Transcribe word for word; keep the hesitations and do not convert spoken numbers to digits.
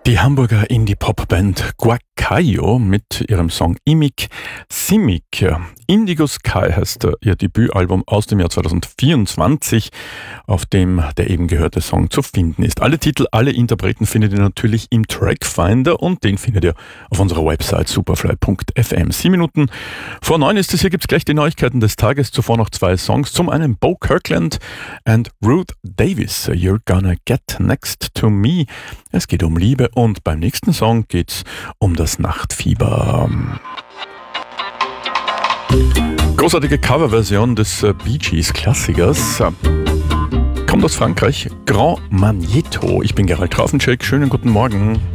Die Hamburger Indie-Pop-Band Guacayo mit ihrem Song Imik Simic. Indigo Sky heißt ihr Debütalbum aus dem Jahr zweitausendvierundzwanzig, auf dem der eben gehörte Song zu finden ist. Alle Titel, alle Interpreten findet ihr natürlich im Trackfinder und den findet ihr auf unserer Website superfly punkt f m. Sieben Minuten vor neun ist es, hier gibt's gleich die Neuigkeiten des Tages, zuvor noch zwei Songs. Zum einen Bo Kirkland and Ruth Davis, You're Gonna Get Next to Me. Es geht um Liebe und beim nächsten Song geht's um das Nachtfieber. Großartige Coverversion des Bee Gees Klassikers. Kommt aus Frankreich, Grand Magneto. Ich bin Gerald Traufencheck, schönen guten Morgen.